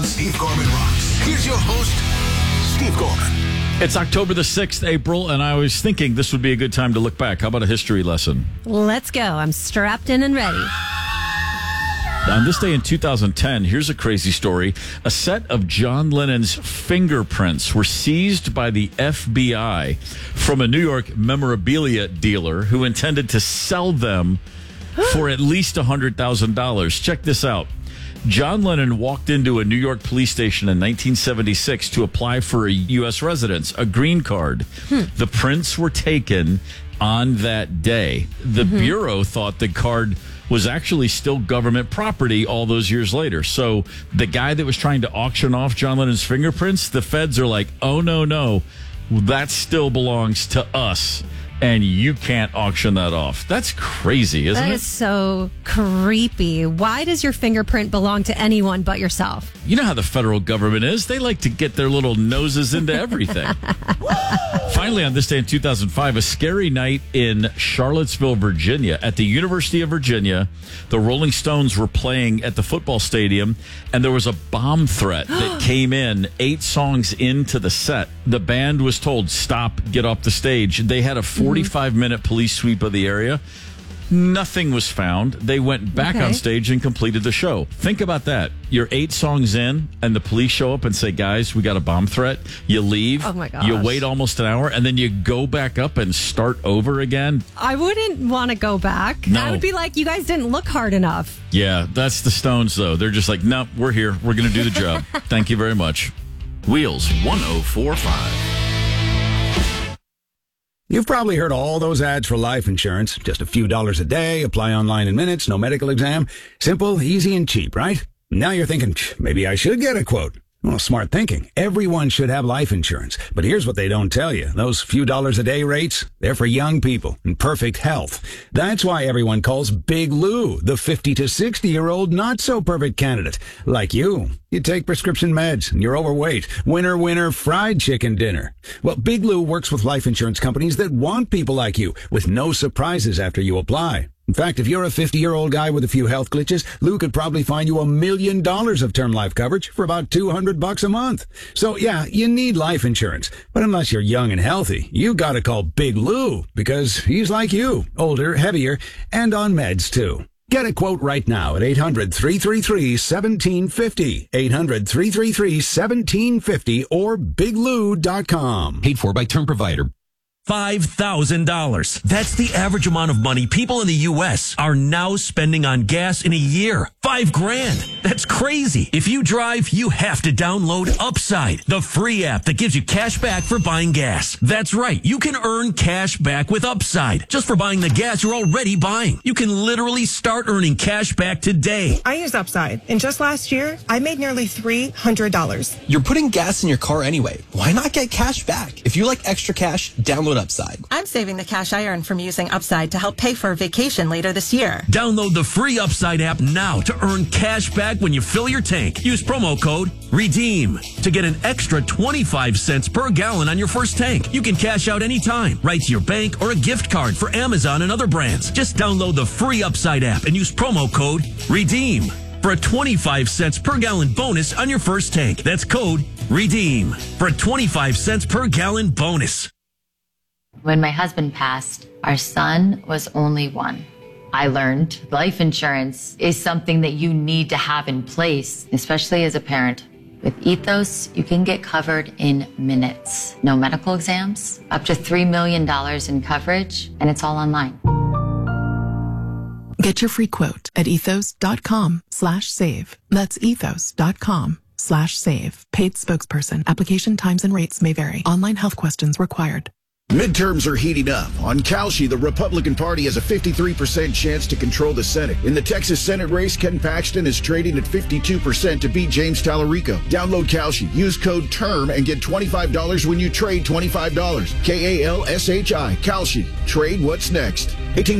Steve Gorman Rocks. Here's your host, Steve Gorman. It's October the 6th, April, and I was thinking this would be a good time to look back. How about a history lesson? Let's go. I'm strapped in and ready. On this day in 2010, here's a crazy story. A set of John Lennon's fingerprints were seized by the FBI from a New York memorabilia dealer who intended to sell them for at least $100,000. Check this out. John Lennon walked into a New York police station in 1976 to apply for a U.S. residence, a green card. The prints were taken on that day. The Bureau thought the card was actually still government property all those years later. So the guy that was trying to auction off John Lennon's fingerprints, the feds are like, oh, no, that still belongs to us. And you can't auction that off. That's crazy, isn't it? That is so creepy. Why does your fingerprint belong to anyone but yourself? You know how the federal government is. They like to get their little noses into everything. Finally, on this day in 2005, a scary night in Charlottesville, Virginia. At the University of Virginia, the Rolling Stones were playing at the football stadium, and there was a bomb threat that came in 8 songs into the set. The band was told, stop, get off the stage. They had a 45-minute police sweep of the area. Nothing was found. They went back on stage and completed the show. Think about that. You're 8 songs in, and the police show up and say, guys, we got a bomb threat. You leave. Oh, my gosh. You wait almost an hour, and then you go back up and start over again. I wouldn't want to go back. No. I would be like, you guys didn't look hard enough. Yeah, that's the Stones, though. They're just like, no, we're here. We're going to do the job. Thank you very much. Wheels 1045. You've probably heard all those ads for life insurance. Just a few dollars a day, apply online in minutes, no medical exam. Simple, easy, and cheap, right? Now you're thinking, maybe I should get a quote. Well, smart thinking. Everyone should have life insurance. But here's what they don't tell you. Those few dollars a day rates, they're for young people in perfect health. That's why everyone calls Big Lou the 50 to 60-year-old not-so-perfect candidate. Like you. You take prescription meds and you're overweight. Winner, fried chicken dinner. Well, Big Lou works with life insurance companies that want people like you with no surprises after you apply. In fact, if you're a 50-year-old guy with a few health glitches, Lou could probably find you $1 million of term life coverage for about $200 a month. So yeah, you need life insurance. But unless you're young and healthy, you gotta call Big Lou because he's like you, older, heavier, and on meds too. Get a quote right now at 800-333-1750, 800-333-1750, or biglou.com. Paid for by term provider. $5,000. That's the average amount of money people in the U.S. are now spending on gas in a year. $5,000. That's crazy. If you drive, you have to download Upside, the free app that gives you cash back for buying gas. That's right. You can earn cash back with Upside just for buying the gas you're already buying. You can literally start earning cash back today. I use Upside, and just last year, I made nearly $300. You're putting gas in your car anyway. Why not get cash back? If you like extra cash, download Upside. I'm saving the cash I earn from using Upside to help pay for a vacation later this year. Download the free Upside app now to earn cash back when you fill your tank. Use promo code REDEEM to get an extra 25 cents per gallon on your first tank. You can cash out anytime, right to your bank or a gift card for Amazon and other brands. Just download the free Upside app and use promo code REDEEM for a 25 cents per gallon bonus on your first tank. That's code REDEEM for a 25 cents per gallon bonus. When my husband passed, our son was only 1. I learned life insurance is something that you need to have in place, especially as a parent. With Ethos, you can get covered in minutes. No medical exams, up to $3 million in coverage, and it's all online. Get your free quote at ethos.com/save. That's ethos.com/save. Paid spokesperson. Application times and rates may vary. Online health questions required. Midterms are heating up. On Kalshi, the Republican Party has a 53% chance to control the Senate. In the Texas Senate race, Ken Paxton is trading at 52% to beat James Tallarico. Download Kalshi. Use code TERM and get $25 when you trade $25. KALSHI. Kalshi. Trade what's next. 18